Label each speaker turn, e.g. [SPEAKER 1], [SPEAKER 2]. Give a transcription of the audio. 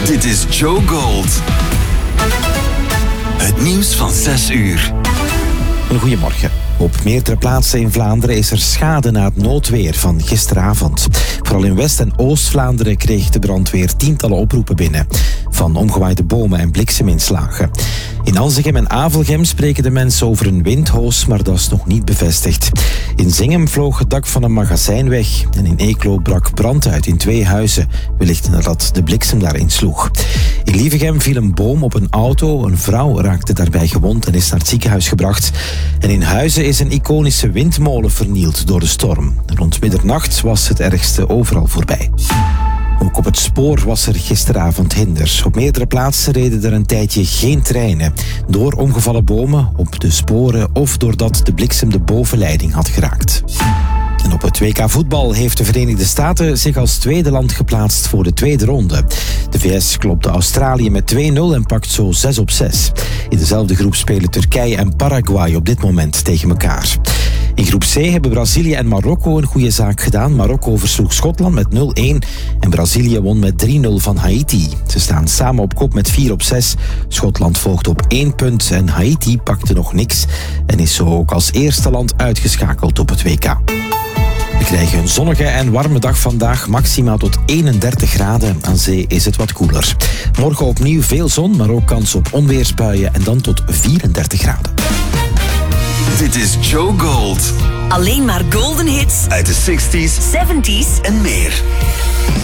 [SPEAKER 1] Dit is Joe Gold. Het nieuws van 6 uur.
[SPEAKER 2] Goedemorgen. Op meerdere plaatsen in Vlaanderen is er schade na het noodweer van gisteravond. Vooral in West- en Oost-Vlaanderen kreeg de brandweer tientallen oproepen binnen. Van omgewaaide bomen en blikseminslagen. In Anzegem en Avelgem spreken de mensen over een windhoos, maar dat is nog niet bevestigd. In Zingem vloog het dak van een magazijn weg. En in Eeklo brak brand uit in 2 huizen. Wellicht nadat de bliksem daarin sloeg. In Lievegem viel een boom op een auto. Een vrouw raakte daarbij gewond en is naar het ziekenhuis gebracht. En in Huizen is een iconische windmolen vernield door de storm. Rond middernacht was het ergste overal voorbij. Ook op het spoor was er gisteravond hinder. Op meerdere plaatsen reden er een tijdje geen treinen. Door omgevallen bomen op de sporen of doordat de bliksem de bovenleiding had geraakt. En op het WK voetbal heeft de Verenigde Staten zich als tweede land geplaatst voor de tweede ronde. De VS klopte Australië met 2-0 en pakt zo 6-6. In dezelfde groep spelen Turkije en Paraguay op dit moment tegen elkaar. In groep C hebben Brazilië en Marokko een goede zaak gedaan. Marokko versloeg Schotland met 0-1 en Brazilië won met 3-0 van Haiti. Ze staan samen op kop met 4-6. Schotland volgt op 1 punt en Haiti pakte nog niks en is zo ook als eerste land uitgeschakeld op het WK. We krijgen een zonnige en warme dag vandaag, maximaal tot 31 graden. Aan zee is het wat koeler. Morgen opnieuw veel zon, maar ook kans op onweersbuien en dan tot 34 graden.
[SPEAKER 1] Dit is Joe Gold.
[SPEAKER 3] Alleen maar golden hits
[SPEAKER 1] Uit de 60s,
[SPEAKER 3] 70s
[SPEAKER 1] en meer.